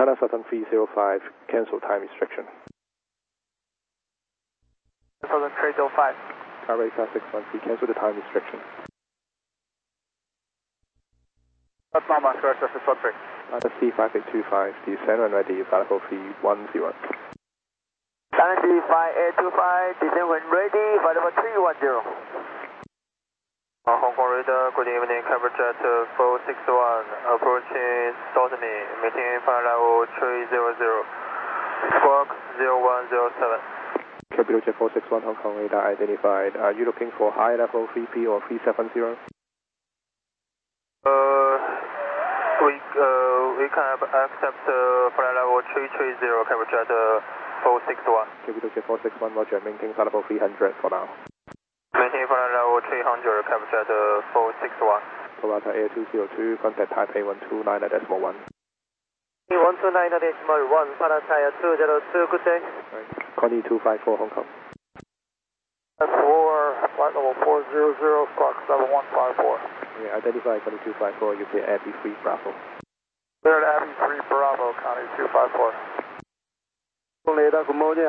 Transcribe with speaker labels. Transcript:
Speaker 1: China Southern 305, cancel time restriction.
Speaker 2: Southern 305.
Speaker 1: Carrera 613, cancel the time restriction.
Speaker 2: That's Mama, correct, 613.
Speaker 1: C5825, descend when ready, Falco 310.
Speaker 2: Taxi 5825, descend when ready, Falco 310.
Speaker 3: Hong Kong Radar, good evening, Capital Jet 461, approaching Sydney, meeting flight level 300, Squawk 0107.
Speaker 1: Capital Jet 461, Hong Kong Radar identified. Are you looking for high level 3P or 370?
Speaker 3: We can accept flight level 330, Capital Jet 461.
Speaker 1: Capital Jet 461, roger, maintain flight level 300 for now.
Speaker 3: Maintain flight level 300, Capital Jet 461.
Speaker 1: Parata Air 202, contact Taipei 129.1.
Speaker 2: 129.1, Parata Air 202, good day.
Speaker 1: Connie 254, Hong Kong.
Speaker 2: S4, flight level 400, Squawk 7154.
Speaker 1: Yeah, identify Connie 254, UK Abbey 3 Bravo.
Speaker 2: Cleared Abbey 3 Bravo, Connie 254.
Speaker 4: Radar, good morning.